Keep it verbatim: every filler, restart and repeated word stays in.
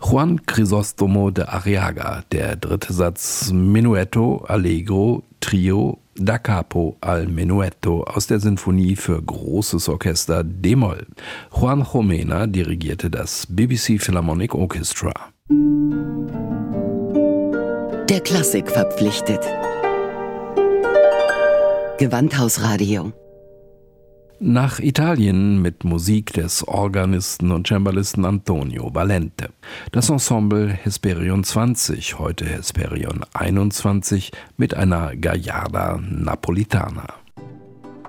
Juan Crisóstomo de Arriaga, der dritte Satz Menuetto, Allegro, Trio, Da capo al menuetto aus der Sinfonie für großes Orchester d-Moll. Juan Jomena dirigierte das B B C Philharmonic Orchestra. Der Klassik verpflichtet. Gewandhausradio. Nach Italien mit Musik des Organisten und Cembalisten Antonio Valente. Das Ensemble Hesperion zwanzig, heute Hesperion einundzwanzig, mit einer Gagliarda Napolitana.